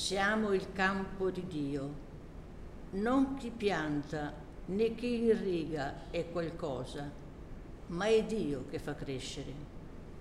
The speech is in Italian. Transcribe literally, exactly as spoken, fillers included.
Siamo il campo di Dio. Non chi pianta né chi irriga è qualcosa, ma è Dio che fa crescere.